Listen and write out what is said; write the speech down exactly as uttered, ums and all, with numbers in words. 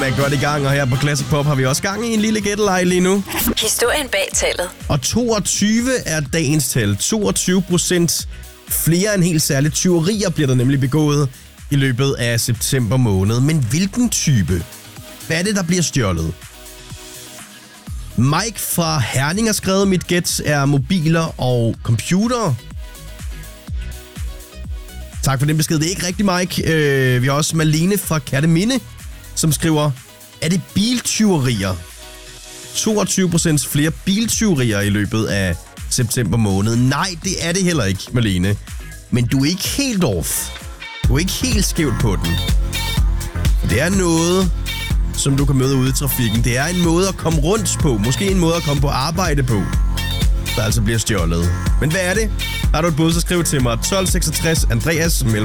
Den er godt i gang, og her på Classic Pop har vi også gang i en lille gætteleg lige nu. Historien bag tallet. Og toogtyve er dagens tal. toogtyve procent flere end helt særligt tyverier bliver der nemlig begået i løbet af september måned. Men hvilken type? Hvad er det, der bliver stjålet? Mike fra Herning har skrevet, mit gæt er mobiler og computere. Tak for den besked. Det er ikke rigtigt, Mike. Øh, vi har også Malene fra Kerteminde, som skriver, er det biltyverier? toogtyve procent flere biltyverier i løbet af september måned. Nej, det er det heller ikke, Malene. Men du er ikke helt off. Du er ikke helt skævt på den. Det er noget, som du kan møde ude i trafikken. Det er en måde at komme rundt på. Måske en måde at komme på arbejde på, der altså bliver stjålet. Men hvad er det? Har du et bud, så skriv til mig tolv seksogtres Andreas mellem